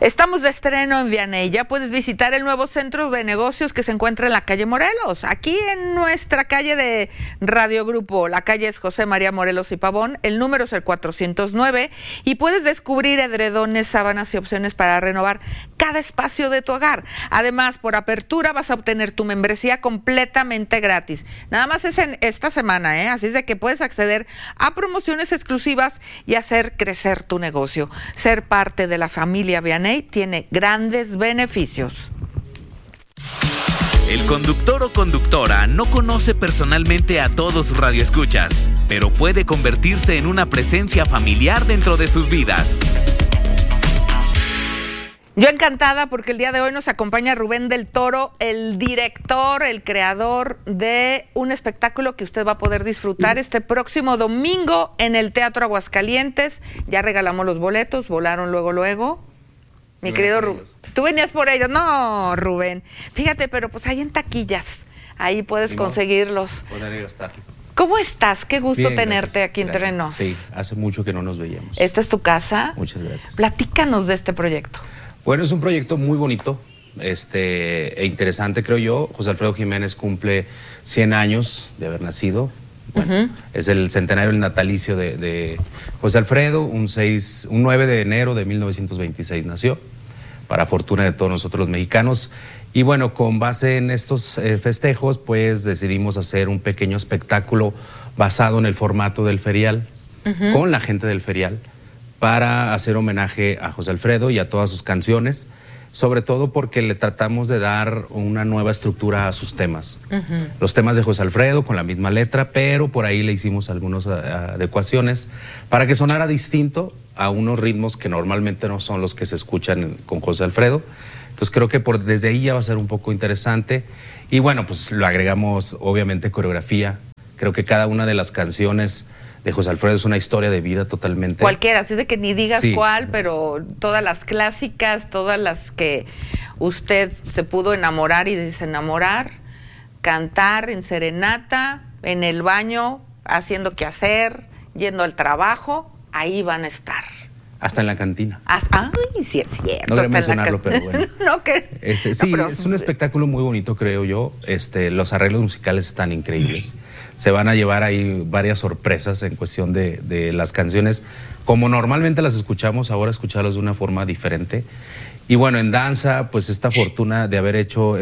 Estamos de estreno en Vianey. Ya puedes visitar el nuevo centro de negocios que se encuentra en la calle Morelos, aquí en nuestra calle de Radio Grupo. La calle es José María Morelos y Pavón, el número es el 409 y puedes descubrir edredones, sábanas y opciones para renovar cada espacio de tu hogar. Además, por apertura vas a obtener tu membresía completamente gratis. Nada más es en esta semana, así es de que puedes acceder a promociones exclusivas y hacer crecer tu negocio. Ser parte de la familia Vianey tiene grandes beneficios. El conductor o conductora no conoce personalmente a todos sus radioescuchas, pero puede convertirse en una presencia familiar dentro de sus vidas. Yo encantada porque el día de hoy nos acompaña Rubén del Toro, el director, el creador de un espectáculo que usted va a poder disfrutar este próximo domingo en el Teatro Aguascalientes. Ya regalamos los boletos, volaron luego. Mi querido Rubén, ¿tú venías por ellos? No, Rubén. Fíjate, pero pues hay en taquillas. Ahí puedes conseguirlos. Poder gastar. ¿Cómo estás? Qué gusto Bien, tenerte gracias. aquí entre nos. Sí, hace mucho que no nos veíamos. ¿Esta es tu casa? Muchas gracias. Platícanos de este proyecto. Bueno, es un proyecto muy bonito e interesante, creo yo. José Alfredo Jiménez cumple 100 años de haber nacido. Bueno, es el centenario, el natalicio de José Alfredo. Un 9 de enero de 1926 nació, para fortuna de todos nosotros los mexicanos. Y bueno, con base en estos festejos, pues decidimos hacer un pequeño espectáculo basado en el formato del ferial, con la gente del ferial, para hacer homenaje a José Alfredo y a todas sus canciones, sobre todo porque le tratamos de dar una nueva estructura a sus temas. Los temas de José Alfredo con la misma letra, pero por ahí le hicimos algunas adecuaciones para que sonara distinto a unos ritmos que normalmente no son los que se escuchan con José Alfredo. Entonces creo que desde ahí ya va a ser un poco interesante. Y bueno, pues lo agregamos obviamente coreografía. Creo que cada una de las canciones de José Alfredo es una historia de vida totalmente. Cualquiera, así de que ni digas sí. Cuál, pero todas las clásicas, todas las que usted se pudo enamorar y desenamorar, cantar en serenata, en el baño, haciendo quehacer, yendo al trabajo, ahí van a estar. Hasta en la cantina. Ay, sí es cierto. No quería mencionarlo, pero bueno. Sí, pero es un espectáculo muy bonito, creo yo. Los arreglos musicales están increíbles. Se van a llevar ahí varias sorpresas en cuestión de las canciones. Como normalmente las escuchamos, ahora escucharlas de una forma diferente. Y bueno, en danza, pues esta fortuna de haber hecho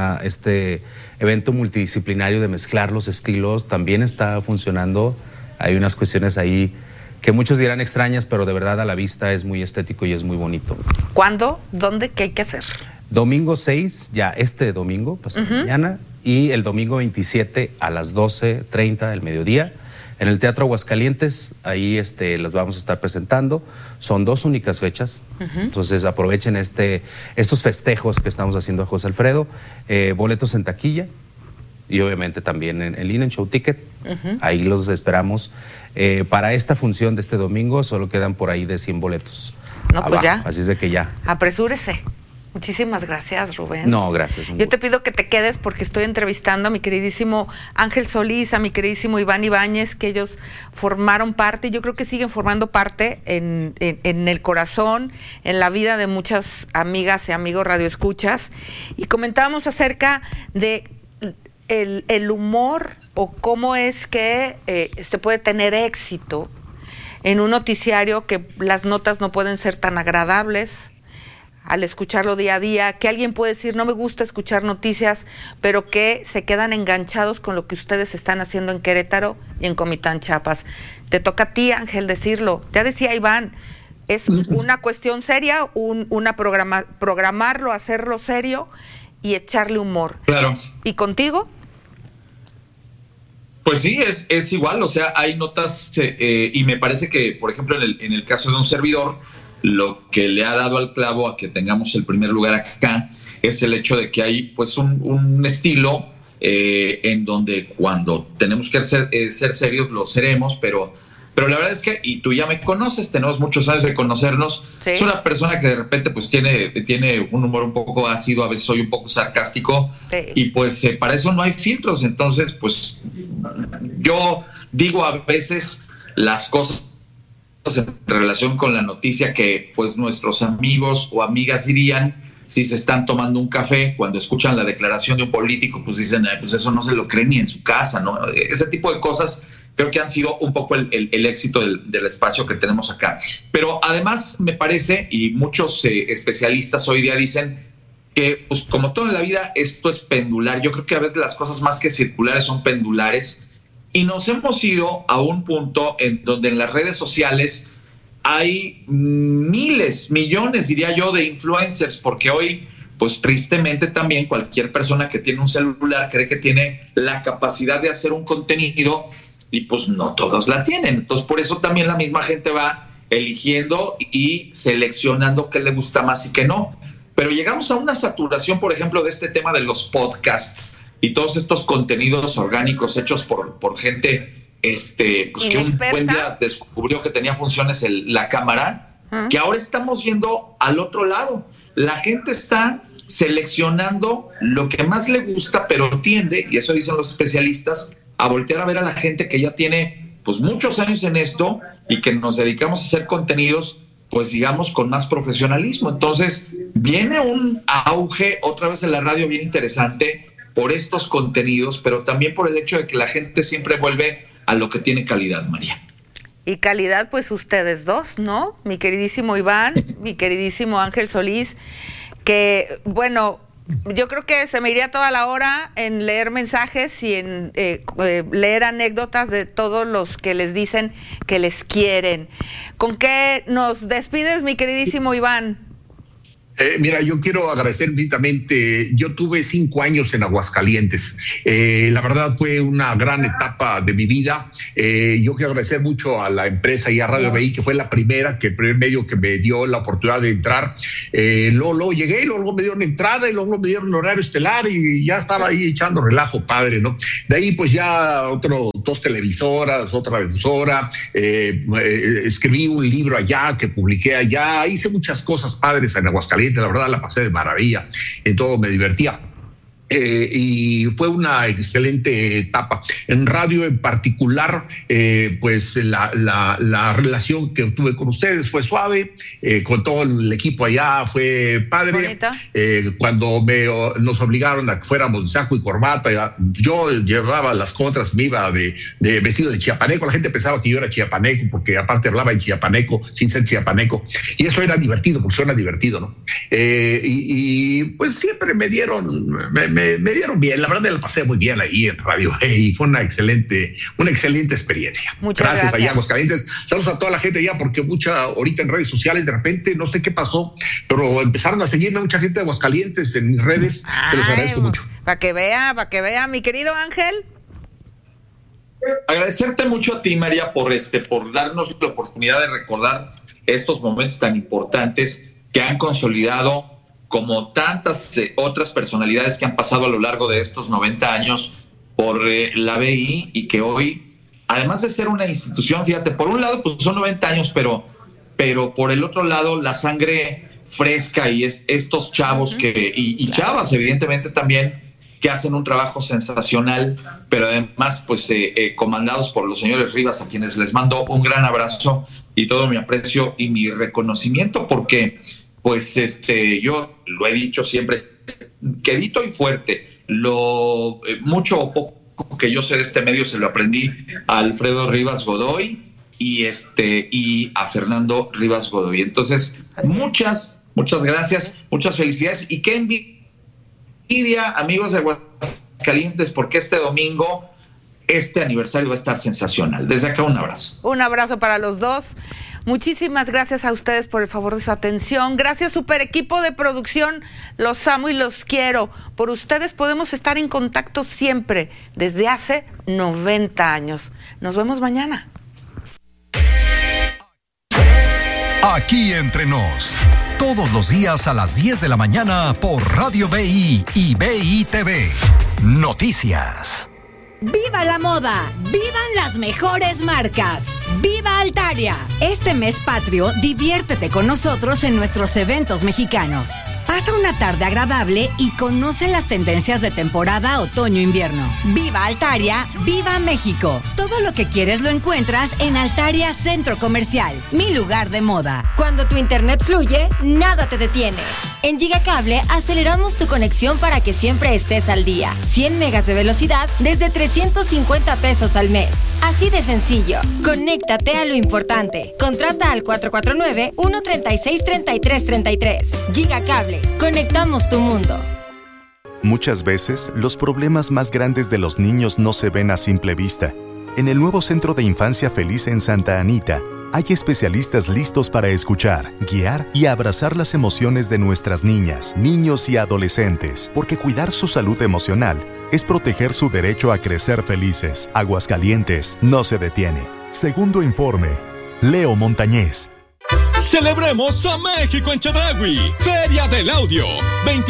este evento multidisciplinario de mezclar los estilos también está funcionando. Hay unas cuestiones ahí que muchos dirán extrañas, pero de verdad a la vista es muy estético y es muy bonito. ¿Cuándo? ¿Dónde? ¿Qué hay que hacer? Domingo 6, ya este domingo, pasado mañana, y el domingo 27 a las 12:30 del mediodía, en el Teatro Aguascalientes. Ahí las vamos a estar presentando. Son 2 únicas fechas, entonces aprovechen estos festejos que estamos haciendo a José Alfredo. Boletos en taquilla y obviamente también en línea, en Show Ticket. Ahí los esperamos. Para esta función de este domingo solo quedan por ahí de 100 boletos. No, pues abajo, ya. así es de que ya. Apresúrese. Muchísimas gracias, Rubén. No, gracias. Yo te pido que te quedes porque estoy entrevistando a mi queridísimo Ángel Solís, a mi queridísimo Iván Ibáñez, que ellos formaron parte, y yo creo que siguen formando parte en el corazón, en la vida de muchas amigas y amigos radioescuchas. Y comentábamos acerca de el humor o cómo es que se puede tener éxito en un noticiario que las notas no pueden ser tan agradables al escucharlo día a día, que alguien puede decir no me gusta escuchar noticias, pero que se quedan enganchados con lo que ustedes están haciendo en Querétaro y en Comitán, Chiapas. Te toca a ti, Ángel, decirlo. Ya decía Iván, es una cuestión seria, programarlo, hacerlo serio y echarle humor. Claro. ¿Y contigo? Pues sí, es igual, o sea, hay notas y me parece que, por ejemplo, en el caso de un servidor, lo que le ha dado al clavo a que tengamos el primer lugar acá es el hecho de que hay pues un estilo en donde cuando tenemos que ser serios lo seremos, pero la verdad es que, y tú ya me conoces, tenemos muchos años de conocernos, sí. Es una persona que de repente pues tiene un humor un poco ácido, a veces soy un poco sarcástico, sí. Y pues para eso no hay filtros, entonces pues yo digo a veces las cosas en relación con la noticia que pues nuestros amigos o amigas dirían si se están tomando un café cuando escuchan la declaración de un político, pues dicen, pues eso no se lo creen ni en su casa, ¿no? Ese tipo de cosas creo que han sido un poco el éxito del espacio que tenemos acá. Pero además me parece, y muchos especialistas hoy día dicen que, pues como todo en la vida, esto es pendular. Yo creo que a veces las cosas más que circulares son pendulares, y nos hemos ido a un punto en donde en las redes sociales hay miles, millones, diría yo, de influencers, porque hoy, pues tristemente también cualquier persona que tiene un celular cree que tiene la capacidad de hacer un contenido y pues no todos la tienen. Entonces por eso también la misma gente va eligiendo y seleccionando qué le gusta más y qué no. Pero llegamos a una saturación, por ejemplo, de este tema de los podcasts y todos estos contenidos orgánicos hechos por gente pues que un buen día descubrió que tenía funciones la cámara, que ahora estamos yendo al otro lado. La gente está seleccionando lo que más le gusta, pero tiende, y eso dicen los especialistas, a voltear a ver a la gente que ya tiene pues muchos años en esto y que nos dedicamos a hacer contenidos, pues digamos, con más profesionalismo. Entonces viene un auge otra vez en la radio bien interesante por estos contenidos, pero también por el hecho de que la gente siempre vuelve a lo que tiene calidad, María. Y calidad, pues ustedes dos, ¿no? Mi queridísimo Iván, mi queridísimo Ángel Solís, que, bueno, yo creo que se me iría toda la hora en leer mensajes y en leer anécdotas de todos los que les dicen que les quieren. ¿Con qué nos despides, mi queridísimo Iván? Mira, yo quiero agradecer infinitamente. Yo tuve 5 años en Aguascalientes. La verdad fue una gran etapa de mi vida. Yo quiero agradecer mucho a la empresa y a Radio BI, que fue el primer medio que me dio la oportunidad de entrar. Luego llegué, luego me dieron entrada y luego me dieron horario estelar y ya estaba ahí echando relajo padre, ¿no? De ahí pues ya 2 televisoras, otra difusora, escribí un libro allá que publiqué allá, hice muchas cosas padres en Aguascalientes. La verdad la pasé de maravilla, en todo me divertía. Y fue una excelente etapa. En radio en particular, pues la relación que tuve con ustedes fue suave, con todo el equipo allá fue padre. Cuando nos obligaron a que fuéramos de saco y corbata, yo llevaba las contras, me iba de vestido de chiapaneco. La gente pensaba que yo era chiapaneco, porque aparte hablaba en chiapaneco, sin ser chiapaneco. Y eso era divertido, porque suena divertido, ¿no? Y pues siempre me dieron bien, la verdad la pasé muy bien ahí en Radio y fue una excelente experiencia. Muchas gracias. Allá Aguascalientes. Saludos a toda la gente allá, porque ahorita en redes sociales de repente, no sé qué pasó, pero empezaron a seguirme mucha gente de Aguascalientes en mis redes. Se los agradezco mucho. Para que vea, mi querido Ángel. Agradecerte mucho a ti, María, por darnos la oportunidad de recordar estos momentos tan importantes que han consolidado, como tantas otras personalidades que han pasado a lo largo de estos 90 años por la BI, y que hoy, además de ser una institución, fíjate, por un lado pues son 90 años, pero por el otro lado la sangre fresca y estos chavos y chavas evidentemente también, que hacen un trabajo sensacional, pero además pues comandados por los señores Rivas, a quienes les mando un gran abrazo y todo mi aprecio y mi reconocimiento, porque pues yo lo he dicho siempre, quedito y fuerte, lo mucho o poco que yo sé de este medio se lo aprendí a Alfredo Rivas Godoy y a Fernando Rivas Godoy. Entonces, muchas gracias, muchas felicidades, y qué envidia, amigos de Aguascalientes, porque este domingo este aniversario va a estar sensacional. Desde acá un abrazo. Un abrazo para los dos. Muchísimas gracias a ustedes por el favor de su atención. Gracias, super equipo de producción. Los amo y los quiero. Por ustedes podemos estar en contacto siempre, desde hace 90 años. Nos vemos mañana. Aquí entre nos, todos los días a las 10 de la mañana por Radio BI y BI TV. Noticias. ¡Viva la moda! ¡Vivan las mejores marcas! ¡Viva Altaria! Este mes patrio, diviértete con nosotros en nuestros eventos mexicanos. Pasa una tarde agradable y conoce las tendencias de temporada otoño-invierno. ¡Viva Altaria! ¡Viva México! Todo lo que quieres lo encuentras en Altaria Centro Comercial, mi lugar de moda. Cuando tu internet fluye, nada te detiene. En Gigacable aceleramos tu conexión para que siempre estés al día. 100 megas de velocidad desde 350 pesos al mes. Así de sencillo. Conéctate a lo importante. Contrata al 449-136-3333. Gigacable. Conectamos tu mundo. Muchas veces, los problemas más grandes de los niños no se ven a simple vista. En el nuevo Centro de Infancia Feliz en Santa Anita, hay especialistas listos para escuchar, guiar y abrazar las emociones de nuestras niñas, niños y adolescentes, porque cuidar su salud emocional es proteger su derecho a crecer felices. Aguascalientes no se detiene. Segundo informe, Leo Montañez. Celebremos a México en Chedraui. Feria del Audio.